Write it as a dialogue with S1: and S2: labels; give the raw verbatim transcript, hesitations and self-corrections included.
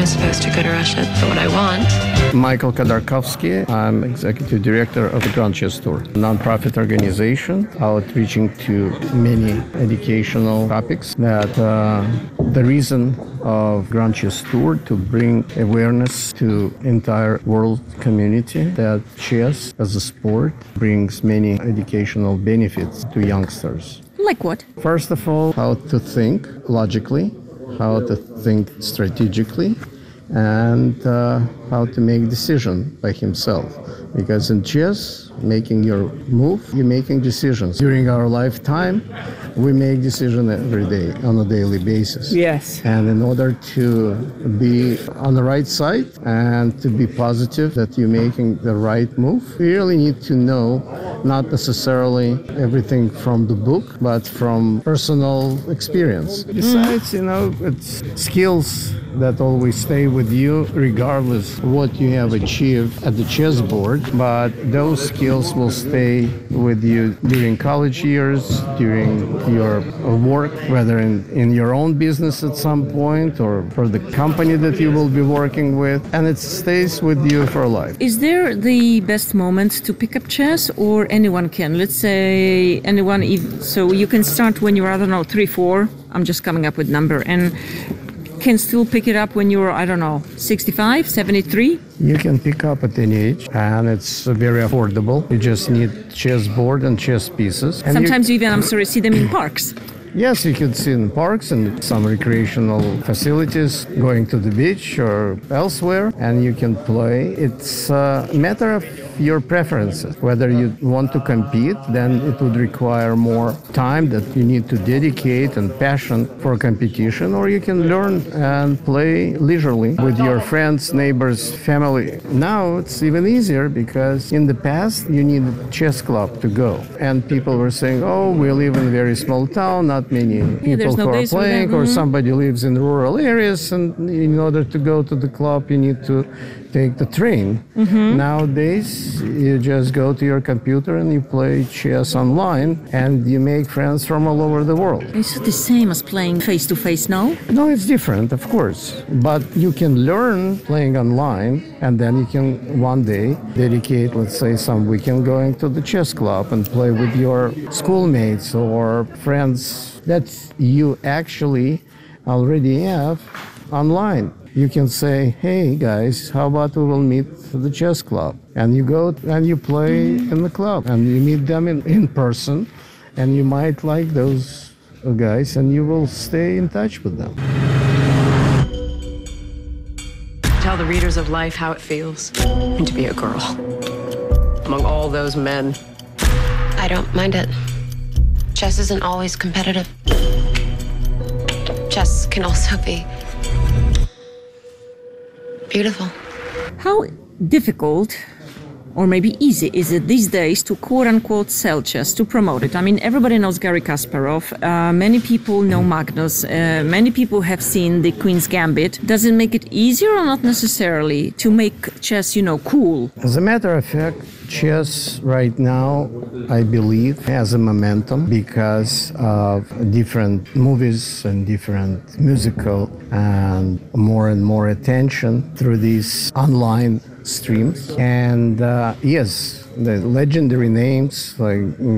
S1: I supposed to go to Russia for what I want?
S2: Michael Khodorkovsky. I'm executive director of the Grand Chess Tour, a nonprofit organization outreaching to many educational topics. That uh, the reason of Grand Chess Tour to bring awareness to entire world community that chess as a sport brings many educational benefits to youngsters.
S3: Like what?
S2: First of all, how to think logically, how to think strategically, and uh, how to make decision by himself. Because in chess, making your move, you're making decisions. During our lifetime, we make decisions every day on a daily basis.
S3: Yes.
S2: And in order to be on the right side and to be positive that you're making the right move, you really need to know not necessarily everything from the book, but from personal experience. Besides, you know, it's skills that always stay with you regardless of what you have achieved at the chessboard, but those skills will stay with you during college years, during your work, whether in, in your own business at some point or for the company that you will be working with, and it stays with you for life.
S3: Is there the best moment to pick up chess, or anyone can? Let's say anyone, if, so you can start when you're, I don't know, three, four, I'm just coming up with number, and can still pick it up when you're, I don't know, sixty-five, seventy-three?
S2: You can pick up at any age, and it's very affordable. You just need chessboard and chess pieces. And
S3: Sometimes you, even, I'm sorry, see them in parks.
S2: Yes, you can see in parks and some recreational facilities, going to the beach or elsewhere, and you can play. It's a matter of your preferences. Whether you want to compete, then it would require more time that you need to dedicate and passion for competition, or you can learn and play leisurely with your friends, neighbors, family. Now it's even easier because in the past you need a chess club to go, and people were saying, oh, we live in a very small town, not many
S3: Yeah,
S2: people
S3: no
S2: who are playing, or
S3: mm-hmm.
S2: somebody lives in rural areas, and in order to go to the club you need to take the train.
S3: Mm-hmm.
S2: Nowadays you just go to your computer and you play chess online, and you make friends from all over the world.
S3: Is it the same as playing face-to-face now?
S2: No, it's different, of course, but you can learn playing online, and then you can one day dedicate, let's say, some weekend going to the chess club and play with your schoolmates or friends that you actually already have online. You can say, hey guys, how about we will meet at the chess club? And you go and you play in the club, and you meet them in, in person, and you might like those guys, and you will stay in touch with them.
S1: Tell the readers of life how it feels to be a girl among all those men.
S4: I don't mind it. Chess isn't always competitive. Chess can also be beautiful.
S3: How difficult, or maybe easy, is it these days to quote-unquote sell chess, to promote it? I mean, everybody knows Garry Kasparov. Uh, many people know Magnus. Uh, many people have seen the Queen's Gambit. Does it make it easier or not necessarily to make chess, you know, cool?
S2: As a matter of fact, chess right now, I believe, has a momentum because of different movies and different musical and more and more attention through these online streams. And uh, yes, the legendary names like